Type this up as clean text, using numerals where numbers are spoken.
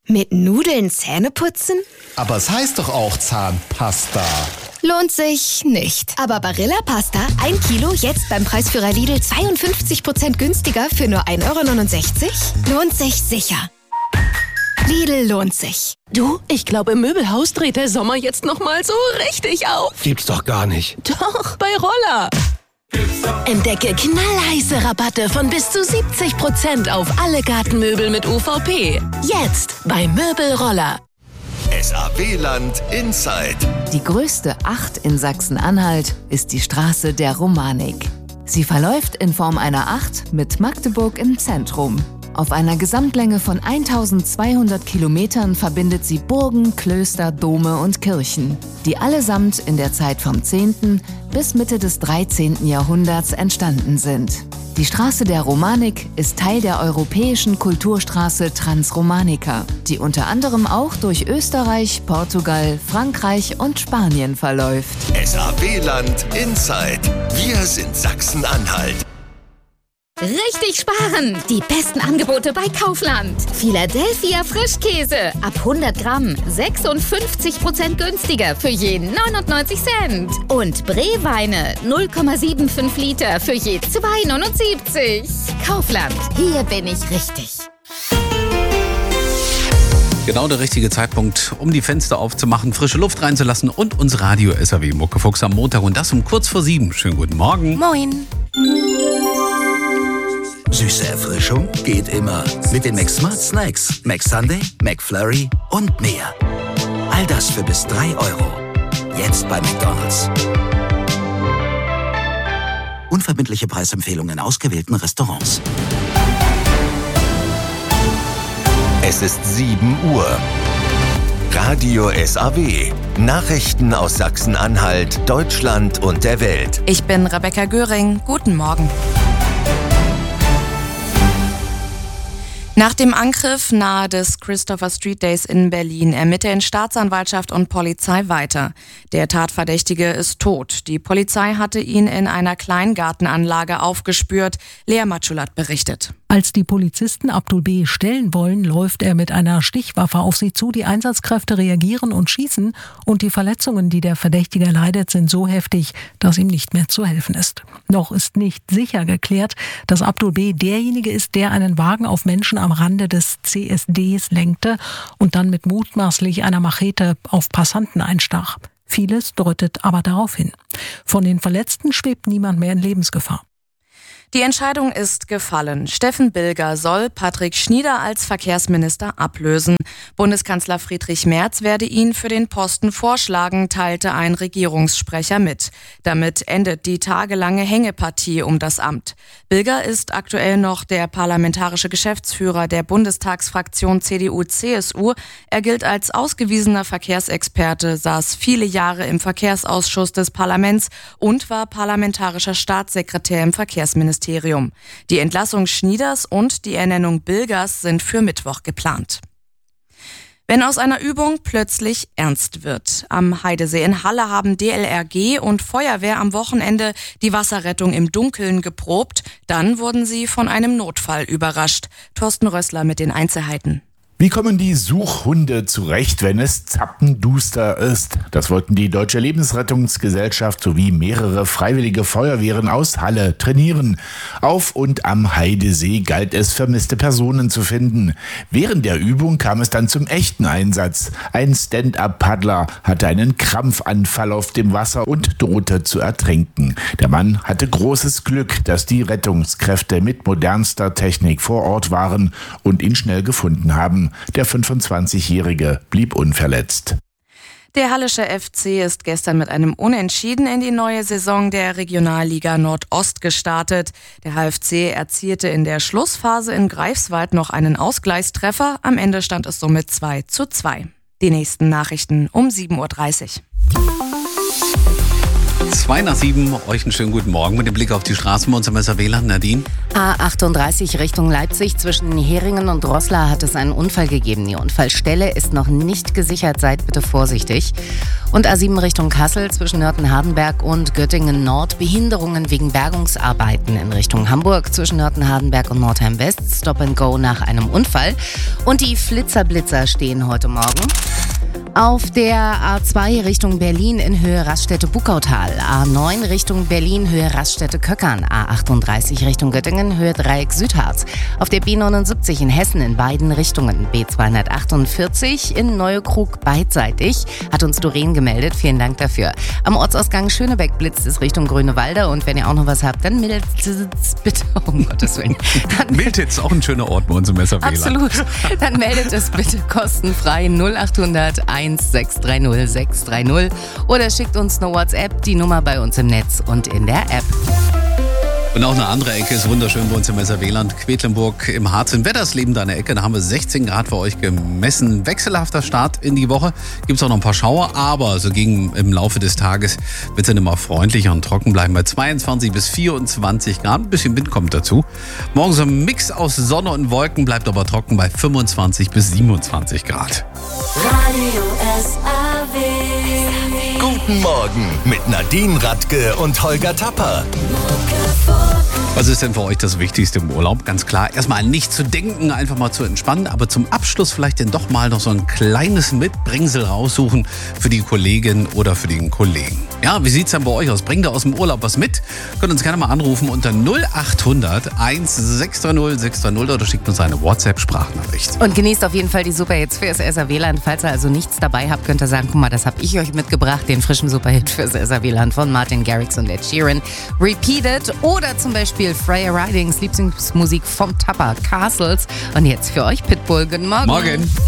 Mit Nudeln Zähne putzen? Aber es heißt doch auch Zahnpasta. Lohnt sich nicht. Aber Barilla Pasta, 1 Kilo, jetzt beim Preisführer Lidl 52% günstiger für nur 1,69 €? Lohnt sich sicher. Lidl lohnt sich. Du, ich glaube, im Möbelhaus dreht der Sommer jetzt nochmal so richtig auf. Gibt's doch gar nicht. Doch, bei Roller. Entdecke knallheiße Rabatte von bis zu 70% auf alle Gartenmöbel mit UVP. Jetzt bei Möbelroller. SAW-Land Inside. Die größte 8 in Sachsen-Anhalt ist die Straße der Romanik. Sie verläuft in Form einer 8 mit Magdeburg im Zentrum. Auf einer Gesamtlänge von 1200 Kilometern verbindet sie Burgen, Klöster, Dome und Kirchen, die allesamt in der Zeit vom 10. bis Mitte des 13. Jahrhunderts entstanden sind. Die Straße der Romanik ist Teil der europäischen Kulturstraße Transromanica, die unter anderem auch durch Österreich, Portugal, Frankreich und Spanien verläuft. SAW-Land Inside. Wir sind Sachsen-Anhalt. Richtig sparen! Die besten Angebote bei Kaufland. Philadelphia Frischkäse ab 100 Gramm 56% günstiger für je 99 Cent. Und Bree-Weine 0,75 Liter für je 2,79. Kaufland, hier bin ich richtig. Genau der richtige Zeitpunkt, um die Fenster aufzumachen, frische Luft reinzulassen und uns Radio SAW Muckefuchs am Montag und das um kurz vor 7. Schönen guten Morgen. Moin. Süße Erfrischung geht immer. Mit den McSmart Snacks, McSunday, McFlurry und mehr. All das für bis 3 €. Jetzt bei McDonald's. Unverbindliche Preisempfehlungen in ausgewählten Restaurants. Es ist 7 Uhr. Radio SAW. Nachrichten aus Sachsen-Anhalt, Deutschland und der Welt. Ich bin Rebecca Göring. Guten Morgen. Nach dem Angriff nahe des Christopher Street Days in Berlin ermitteln Staatsanwaltschaft und Polizei weiter. Der Tatverdächtige ist tot. Die Polizei hatte ihn in einer Kleingartenanlage aufgespürt. Lea Matschulat berichtet. Als die Polizisten Abdul B. stellen wollen, läuft er mit einer Stichwaffe auf sie zu. Die Einsatzkräfte reagieren und schießen und die Verletzungen, die der Verdächtige leidet, sind so heftig, dass ihm nicht mehr zu helfen ist. Noch ist nicht sicher geklärt, dass Abdul B. derjenige ist, der einen Wagen auf Menschen am Rande des CSDs lenkte und dann mit mutmaßlich einer Machete auf Passanten einstach. Vieles deutet aber darauf hin. Von den Verletzten schwebt niemand mehr in Lebensgefahr. Die Entscheidung ist gefallen. Steffen Bilger soll Patrick Schnieder als Verkehrsminister ablösen. Bundeskanzler Friedrich Merz werde ihn für den Posten vorschlagen, teilte ein Regierungssprecher mit. Damit endet die tagelange Hängepartie um das Amt. Bilger ist aktuell noch der parlamentarische Geschäftsführer der Bundestagsfraktion CDU-CSU. Er gilt als ausgewiesener Verkehrsexperte, saß viele Jahre im Verkehrsausschuss des Parlaments und war parlamentarischer Staatssekretär im Verkehrsministerium. Die Entlassung Schnieders und die Ernennung Bilgers sind für Mittwoch geplant. Wenn aus einer Übung plötzlich ernst wird. Am Heidesee in Halle haben DLRG und Feuerwehr am Wochenende die Wasserrettung im Dunkeln geprobt. Dann wurden sie von einem Notfall überrascht. Thorsten Rössler mit den Einzelheiten. Wie kommen die Suchhunde zurecht, wenn es zappenduster ist? Das wollten die Deutsche Lebensrettungsgesellschaft sowie mehrere freiwillige Feuerwehren aus Halle trainieren. Auf und am Heidesee galt es, vermisste Personen zu finden. Während der Übung kam es dann zum echten Einsatz. Ein Stand-up-Paddler hatte einen Krampfanfall auf dem Wasser und drohte zu ertrinken. Der Mann hatte großes Glück, dass die Rettungskräfte mit modernster Technik vor Ort waren und ihn schnell gefunden haben. Der 25-Jährige blieb unverletzt. Der Hallische FC ist gestern mit einem Unentschieden in die neue Saison der Regionalliga Nordost gestartet. Der HFC erzielte in der Schlussphase in Greifswald noch einen Ausgleichstreffer. Am Ende stand es somit 2:2. Die nächsten Nachrichten um 7:30 Uhr. 7:02, euch einen schönen guten Morgen mit dem Blick auf die Straßen bei uns im SAW-Land. Nadine? A38 Richtung Leipzig zwischen Heringen und Roßla hat es einen Unfall gegeben. Die Unfallstelle ist noch nicht gesichert, seid bitte vorsichtig. Und A7 Richtung Kassel zwischen Nörten-Hardenberg und Göttingen-Nord. Behinderungen wegen Bergungsarbeiten in Richtung Hamburg zwischen Nörten-Hardenberg und Nordheim-West. Stop and go nach einem Unfall. Und die Flitzer-Blitzer stehen heute Morgen auf der A2 Richtung Berlin in Höhe Raststätte-Buckautal, A9 Richtung Berlin Höhe Raststätte-Köckern, A38 Richtung Göttingen Höhe Dreieck Südharz, auf der B79 in Hessen in beiden Richtungen, B248 in Neukrug beidseitig, hat uns Doreen gemeldet, vielen Dank dafür. Am Ortsausgang Schönebeck blitzt es Richtung Grünewalde und wenn ihr auch noch was habt, dann meldet es bitte, um Gottes Willen. Miltitz, auch ein schöner Ort bei uns im SAW-Land. Absolut, dann meldet es bitte kostenfrei 0800 630 630 oder schickt uns eine WhatsApp, die Nummer bei uns im Netz und in der App. Und auch eine andere Ecke ist wunderschön bei uns im SAW-Land. Quedlinburg im Harz in Weddersleben, da eine Ecke. Da haben wir 16 Grad für euch gemessen. Wechselhafter Start in die Woche. Gibt es auch noch ein paar Schauer, aber so gegen im Laufe des Tages wird es dann immer freundlicher und trocken bleiben bei 22 bis 24 Grad. Ein bisschen Wind kommt dazu. Morgen so ein Mix aus Sonne und Wolken, bleibt aber trocken bei 25 bis 27 Grad. Radio SAW. Guten Morgen mit Nadine Radke und Holger Tapper. Was ist denn für euch das Wichtigste im Urlaub? Ganz klar, erstmal nicht zu denken, einfach mal zu entspannen, aber zum Abschluss vielleicht denn doch mal noch so ein kleines Mitbringsel raussuchen für die Kollegin oder für den Kollegen. Ja, wie sieht's denn bei euch aus? Bringt ihr aus dem Urlaub was mit? Könnt uns gerne mal anrufen unter 0800 1630 630 oder schickt uns eine WhatsApp-Sprachnachricht. Und genießt auf jeden Fall die Superhits fürs SAW-Land. Falls ihr also nichts dabei habt, könnt ihr sagen, guck mal, das habe ich euch mitgebracht, den frischen Superhit fürs SAW-Land von Martin Garrix und Ed Sheeran. Repeated oder zum Beispiel Freya Ridings Lieblingsmusik vom Tapper, Castles. Und jetzt für euch Pitbull. Guten Morgen. Morgen.